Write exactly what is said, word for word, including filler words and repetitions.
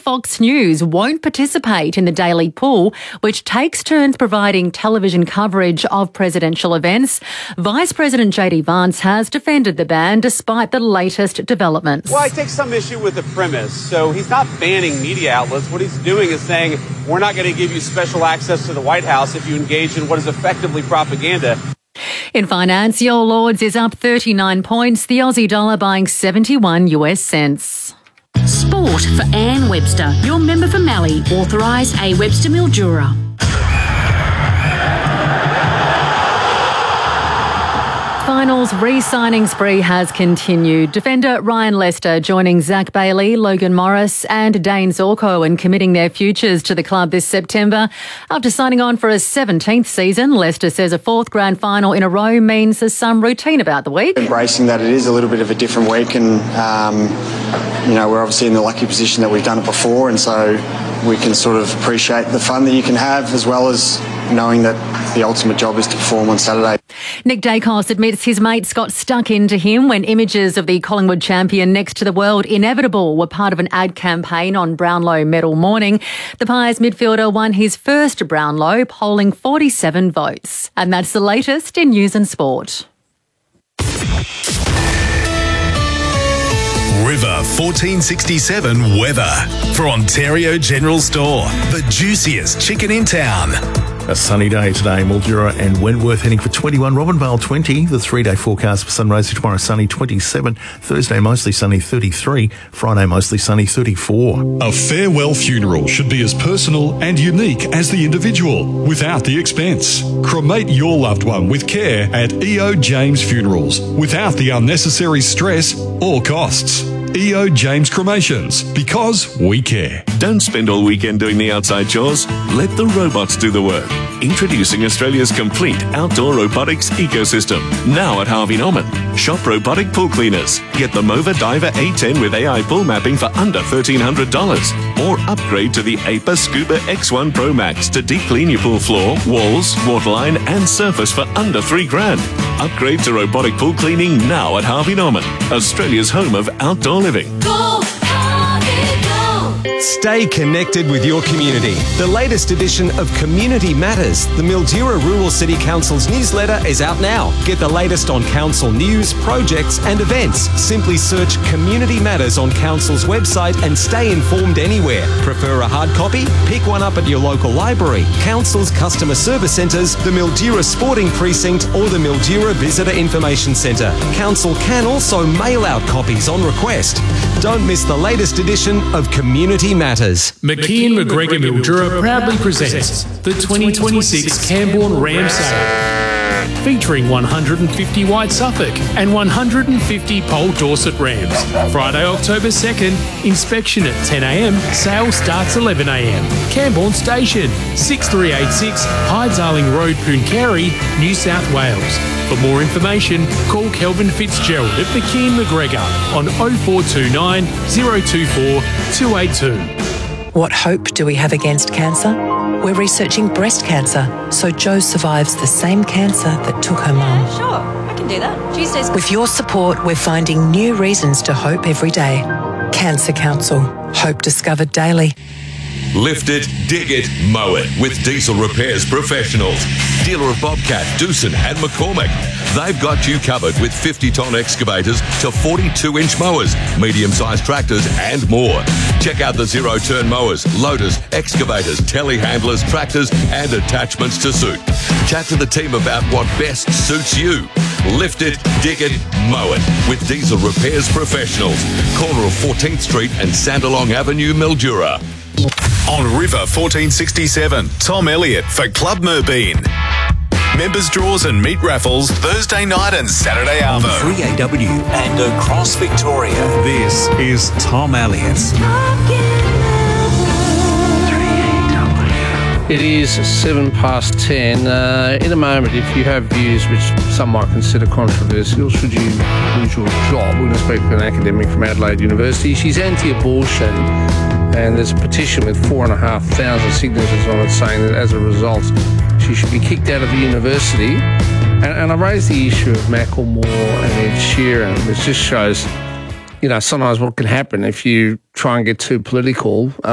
Fox News won't participate in the daily pool, which takes turns providing television coverage of presidential events. Vice President J D Vance has defended the ban despite the latest developments. Well, I take some issue with the premise. So he's not banning media outlets. What he's doing is saying, we're not going to give you special access to the White House if you engage in what is effectively propaganda. In finance, your Lords is up thirty-nine points, the Aussie dollar buying seventy-one US cents. Sport for Anne Webster, your member for Mallee, authorised A Webster Mildura. Finals re-signing spree has continued. Defender Ryan Lester joining Zach Bailey, Logan Morris and Dane Zorko and committing their futures to the club this September. After signing on for a seventeenth season, Lester says a fourth grand final in a row means there's some routine about the week. Embracing that it is a little bit of a different week and, um, you know, we're obviously in the lucky position that we've done it before, and so we can sort of appreciate the fun that you can have as well as knowing that the ultimate job is to perform on Saturday. Nick Dacos admits his mates got stuck into him when images of the Collingwood champion next to the world inevitable were part of an ad campaign on Brownlow medal morning. The Pies midfielder won his first Brownlow, polling forty-seven votes. And that's the latest in news and sport. River fourteen sixty-seven weather for Ontario General Store, the juiciest chicken in town. A sunny day today, Mildura and Wentworth heading for twenty-one, Robinvale twenty, the three-day forecast for sunrise tomorrow sunny twenty-seven, Thursday mostly sunny thirty-three, Friday mostly sunny thirty-four. A farewell funeral should be as personal and unique as the individual, without the expense. Cremate your loved one with care at E O James Funerals, without the unnecessary stress or costs. E O James Cremations, because we care. Don't spend all weekend doing the outside chores. Let the robots do the work. Introducing Australia's complete outdoor robotics ecosystem. Now at Harvey Norman. Shop robotic pool cleaners. Get the Mova Diver A ten with A I pool mapping for under thirteen hundred dollars. Or upgrade to the A P A Scuba X one Pro Max to deep clean your pool floor, walls, waterline and surface for under three grand. Upgrade to robotic pool cleaning now at Harvey Norman. Australia's home of outdoor living. Go, Harvey, go. Stay connected with your community. The latest edition of Community Matters, the Mildura Rural City Council's newsletter, is out now. Get the latest on council news, projects and events. Simply search Community Matters on council's website and stay informed anywhere. Prefer a hard copy? Pick one up at your local library, council's customer service centres, the Mildura Sporting Precinct or the Mildura Visitor Information Centre. Council can also mail out copies on request. Don't miss the latest edition of Community Matters. McKean McGregor Mildura proudly presents the twenty twenty-six Camborne Ram Sale, featuring one hundred fifty White Suffolk and one hundred fifty Pole Dorset Rams. Friday, October second, inspection at ten a m, sale starts eleven a m. Camborne Station, six three eight six High Darling Road, Pooncarie, New South Wales. For more information, call Kelvin Fitzgerald at McKean McGregor on oh four two nine, oh two four, two eight two. What hope do we have against cancer? We're researching breast cancer, so Jo survives the same cancer that took her mum. Sure, I can do that. Tuesdays. With your support, we're finding new reasons to hope every day. Cancer Council. Hope discovered daily. Lift it, dig it, mow it with Diesel Repairs Professionals. Dealer of Bobcat, Doosan and McCormick. They've got you covered with fifty tonne excavators to forty-two inch mowers, medium-sized tractors and more. Check out the zero-turn mowers, loaders, excavators, telehandlers, tractors and attachments to suit. Chat to the team about what best suits you. Lift it, dig it, mow it with Diesel Repairs Professionals. Corner of fourteenth Street and Sandalong Avenue, Mildura. On River fourteen sixty-seven, Tom Elliott for Club Merbeen. Members draws and meat raffles Thursday night and Saturday arvo. On three A W and across Victoria, this is Tom Elliott. It is seven past ten. Uh, in a moment, if you have views which some might consider controversial, should you lose your job, we're going to speak to an academic from Adelaide University. She's anti-abortion, and there's a petition with four and a half thousand signatures on it saying that as a result, she should be kicked out of the university. And, and I raised the issue of Macklemore and Ed Sheeran, which just shows, you know, sometimes what can happen if you try and get too political.